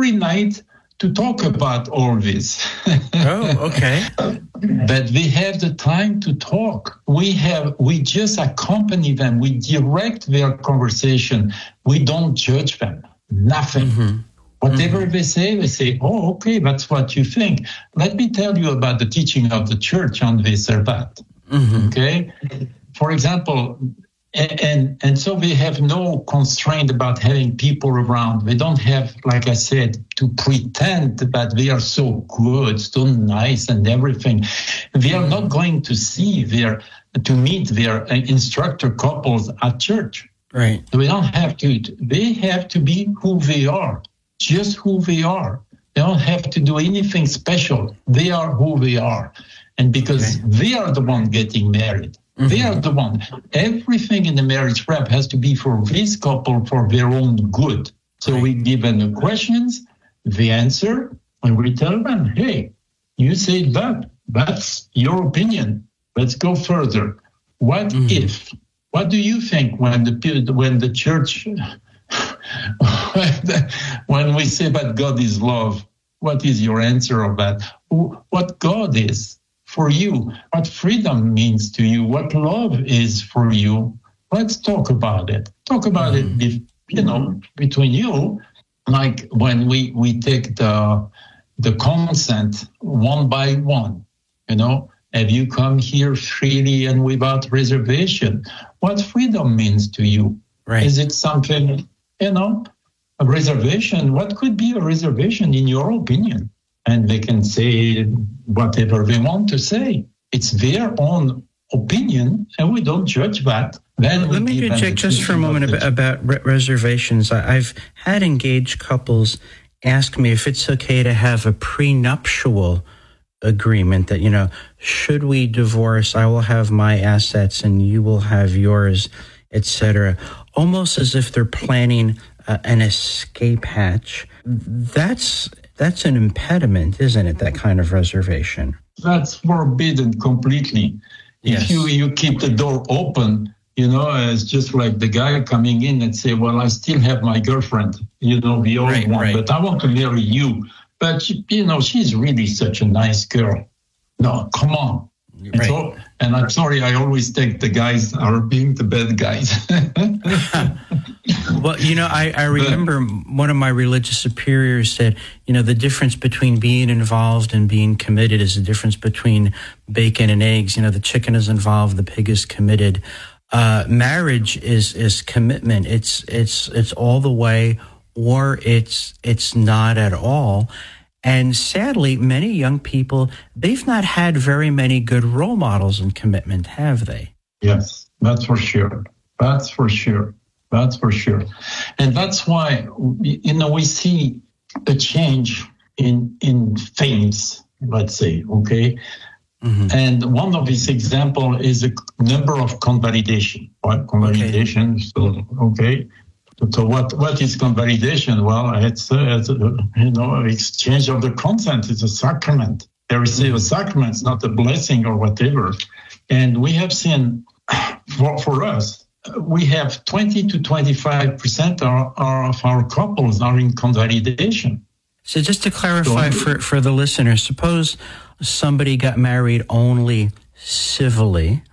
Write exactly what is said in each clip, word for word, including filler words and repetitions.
every night to talk about all this. Oh, okay. But we have the time to talk. We have, we just accompany them. We direct their conversation. We don't judge them. Nothing. Mm-hmm. Whatever mm-hmm. they say, they say, oh, okay, that's what you think. Let me tell you about the teaching of the church on this or that. Mm-hmm. Okay? For example, and, and and so we have no constraint about having people around. We don't have, like I said, to pretend that they are so good, so nice and everything. We are not going to see their, to meet their instructor couples at church. Right. We don't have to. They have to be who they are, just who they are. They don't have to do anything special. They are who they are. And because okay. they are the one getting married. Mm-hmm. They are the one. Everything in the marriage prep has to be for this couple for their own good. So we give them the questions, the answer, and we tell them, hey, you say that. That's your opinion. Let's go further. What mm-hmm. if? What do you think when the when the church, when we say that God is love, what is your answer of that? What God is for you, what freedom means to you, what love is for you. Let's talk about it. Talk about mm-hmm. it, you know, between you. Like when we, we take the the consent one by one, you know, have you come here freely and without reservation? What freedom means to you? Right. Is it something, you know, a reservation? What could be a reservation in your opinion? And they can say whatever they want to say. It's their own opinion, and we don't judge that. Then Let me check just for a moment about, about re- reservations. I, I've had engaged couples ask me if it's okay to have a prenuptial agreement that, you know, should we divorce, I will have my assets and you will have yours, et cetera. Almost as if they're planning uh, an escape hatch. That's that's an impediment, isn't it, that kind of reservation? That's forbidden completely. Yes. If you, you keep the door open, you know, it's just like the guy coming in and say, well, I still have my girlfriend, you know, the old right, one, right. but I want to marry you. But, you know, she's really such a nice girl. No, come on. And, right. so, and I'm sorry, I always think the guys are being the bad guys. Well, you know, I, I remember one of my religious superiors said, you know, the difference between being involved and being committed is the difference between bacon and eggs. You know, the chicken is involved, the pig is committed. Uh, marriage is is commitment. It's it's it's all the way, or it's it's not at all. And sadly, many young people, they've not had very many good role models in commitment, have they? Yes, that's for sure. That's for sure. That's for sure. And that's why, you know, we see a change in in things, let's say, okay? Mm-hmm. And one of these examples is a number of convalidation. What convalidation? Okay. So, okay. So what, what is convalidation? Well, it's, uh, it's uh, you know, exchange of the consent. It's a sacrament. They receive mm-hmm. a sacrament, it's not a blessing or whatever. And we have seen, for, for us, we have twenty to twenty-five percent of our, of our couples are in convalidation. So just to clarify so, for, for the listener, suppose somebody got married only civilly,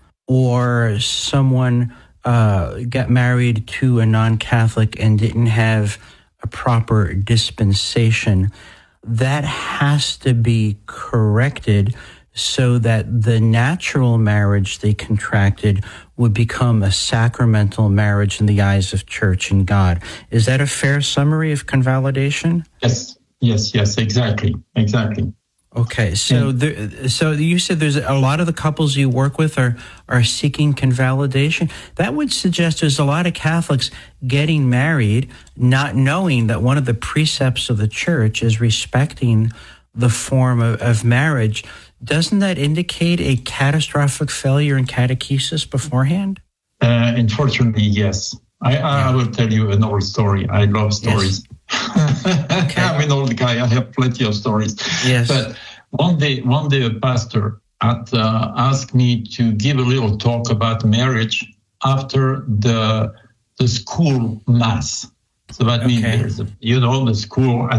or someone uh, got married to a non-Catholic and didn't have a proper dispensation. That has to be corrected so that the natural marriage they contracted would become a sacramental marriage in the eyes of church and God. Is that a fair summary of convalidation? Yes, yes, yes, exactly, exactly. Okay, so there, so you said there's a lot of the couples you work with are, are seeking convalidation. That would suggest there's a lot of Catholics getting married, not knowing that one of the precepts of the church is respecting the form of, of marriage. Doesn't that indicate a catastrophic failure in catechesis beforehand? Uh, unfortunately, yes. I, I yeah. will tell you an old story. I love stories. Yes. Okay. I'm an old guy. I have plenty of stories. Yes. But one day, one day, a pastor had uh, asked me to give a little talk about marriage after the the school mass. So that okay. means, there's a, you know, the school.